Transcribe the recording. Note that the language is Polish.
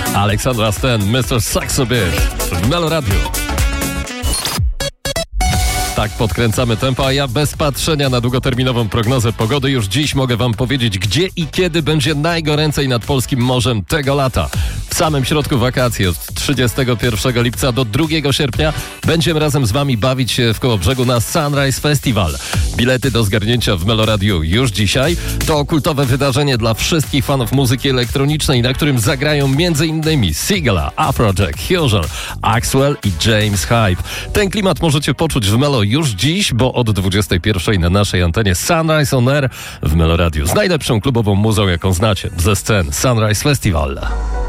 Aleksandra Stan, Mr. Saxo Beat w Melo Radio. Tak podkręcamy tempo, a ja bez patrzenia na długoterminową prognozę pogody już dziś mogę wam powiedzieć, gdzie i kiedy będzie najgoręcej nad polskim morzem tego lata. W samym środku wakacji od 31 lipca do 2 sierpnia będziemy razem z wami bawić się w Kołobrzegu na Sunrise Festival. Bilety do zgarnięcia w Melo Radio już dzisiaj. To kultowe wydarzenie dla wszystkich fanów muzyki elektronicznej, na którym zagrają m.in. Sigala, Afrojack, Fusion, Axwell i James Hype. Ten klimat możecie poczuć w Melo już dziś, bo od 21 na naszej antenie Sunrise on Air w Melo Radio z najlepszą klubową muzą, jaką znacie, ze scen Sunrise Festival.